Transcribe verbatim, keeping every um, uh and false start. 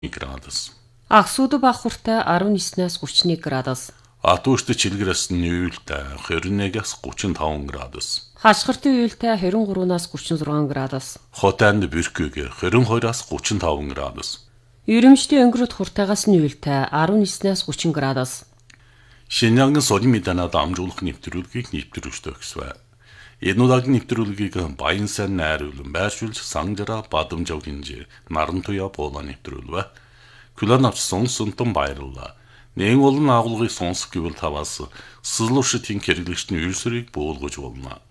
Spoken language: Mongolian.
градус. Аксуду бахуртай арван ниснээс гурван нэг градус. Атууштай чилгэрээс нь уйлтай хорин нэгээс гурван таван градус. Хашгиртын уйлтай хорин гуравнаас гурван зургаан градус. Хотанд бэрхүүгээ хорин хоёроос гурван таван градус. Ерөмжтэй өнгөрөд хуртайгаас нь уйлтай арван ниснээс гурван градус. Шинжаагийн соёлын мэдэнэ дамжуулах нэвтрүүлгийг нэвтрүүлжтэй гэсвэ. Энэ удаагийн нэвтрүүлгийг Баян сайн найруулан байршуулж Санжара Бадамжав гинжээ Нарантуя буула нэвтрүүлвэ. Күлэн авч сонсонтон баярлалаа. Нэн олон агуулгыг сонсох гэвэл таваас сэлүүштийн хэрэглэгчний үйлсрийг буулгаж болно.